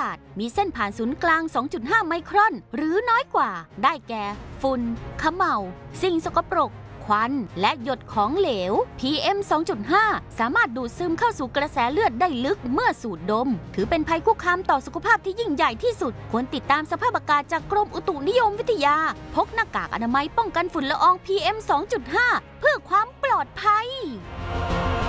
าศมีเส้นผ่านศูนย์กลาง 2.5 ไมครอนหรือน้อยกว่าได้แก่ฝุ่นเขม่าสิ่งสกปรกควันและหยดของเหลว PM 2.5 สามารถดูดซึมเข้าสู่กระแสเลือดได้ลึกเมื่อสูดดมถือเป็นภัยคุกคามต่อสุขภาพที่ยิ่งใหญ่ที่สุดควรติดตามสภาพอากาศจากกรมอุตุนิยมวิทยาพกหน้ากากอนามัยป้องกันฝุ่นละออง PM 2.5 เพื่อความปลอดภัย